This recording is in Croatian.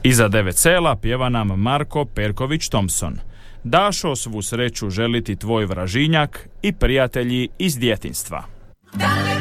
Iza 9 sela pjeva nam Marko Perković-Thompson. Dašo, svu sreću želiti tvoj vražinjak i prijatelji iz djetinjstva.